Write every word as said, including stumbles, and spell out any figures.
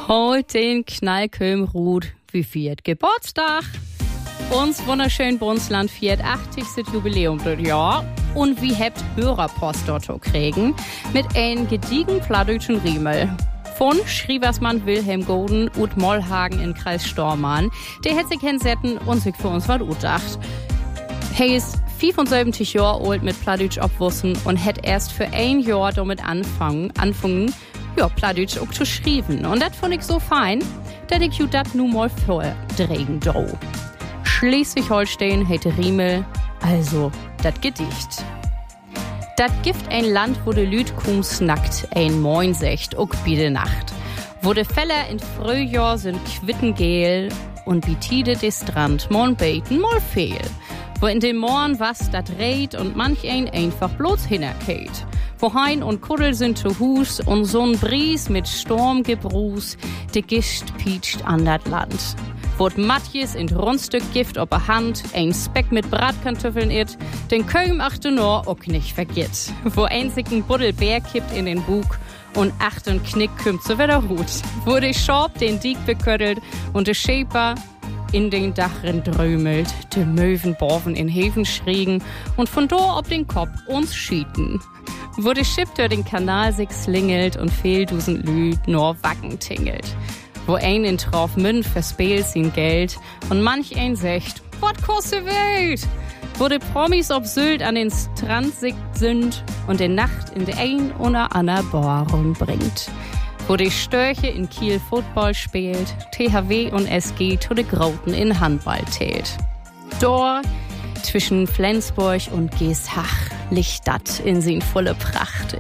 Heute den Knallköln-Ruth wie viert Geburtstag. Uns wunderschön Bundesland vierundachtzigste Jubiläum das Jahr. Und wie habt Hörerpost dort kriegen mit ein gediegen plattdeutschen Riemel. Von Schrieversmann Wilhelm Golden und Mollhagen in Kreis Stormann. Der hätte sich hinsetzen und sich für uns was utdacht. Hey ist fünfundsiebzig Jahre alt mit Plattdeutsch abwussen und hätt erst für ein Jahr damit anfangen, anfangen, ja, Plattdeutsch auch zu schreiben. Und das fand ich so fein, dass ich ju dat nun mal vordrehen do. Schleswig-Holstein hätte Riemel, also dat Gedicht. Dat gibt ein Land, wo de Lüd kums nackt ein Moin secht, ook bi de Nacht. Wo de Feller in Frühjahr sind quittengel und bi Tide de Strand mon beten mol fehl. Wo in dem Morn was dat reit und manch ein einfach bloß hinnerkeht. Wo Hein und Kuddel sind zu Hus und so'n Bries mit Sturmgebruß, de Gischt pietscht an dat Land. Wo d Matjes in Rundstück Gift op a Hand, ein Speck mit Bratkartoffeln it, den Köln achte nur ook nicht vergitt. Wo einzigen Buddel Bär kippt in den Bug und achten Knick kümmt zu wieder Hut. Wo de Schorb den Diek beköttelt und de Schäper in den Dachrin drömelt, de Möwen borven in Häfen schriegen und von do ob den Kopf uns schieten. Wo de Schiff durch den Kanal sich slingelt und fehldusen Lüd nur Wacken tingelt. Wo ein in Trauf Münn verspielt sin Geld und manch ein secht, wat kostet Welt? Wo de Promis ob Sylt an den Strand sind und de Nacht in de ein oder ander Bohrung bringt. Wo de Störche in Kiel Football spielt, T H W und S G to de Groten in Handball tält. Dor zwischen Flensburg und Geeshach liegt dat in sin volle Pracht.